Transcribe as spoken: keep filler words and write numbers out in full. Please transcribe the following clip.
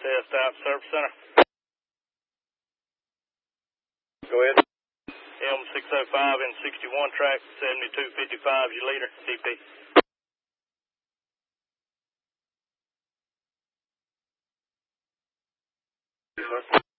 test out, Service Center. Go ahead. M six oh five and sixty-one track, seventy-two fifty-five, your leader, D P. Yes, sir.